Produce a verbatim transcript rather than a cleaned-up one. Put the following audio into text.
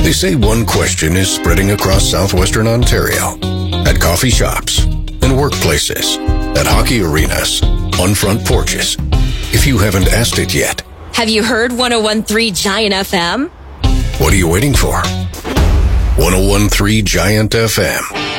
They say one question is spreading across southwestern Ontario. At coffee shops, in workplaces, at hockey arenas, on front porches. If you haven't asked it yet, have you heard one oh one point three Giant F M? What are you waiting for? one oh one point three Giant F M.